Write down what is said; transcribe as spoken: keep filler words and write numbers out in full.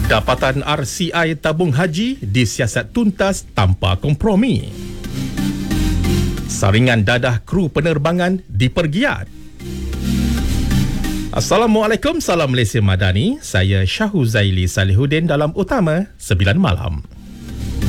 Dapatan R C I tabung haji disiasat tuntas tanpa kompromi. Saringan dadah kru penerbangan dipergiat. Assalamualaikum, salam Malaysia Madani. Saya Syahuzaili Salihuddin dalam Utama sembilan Malam.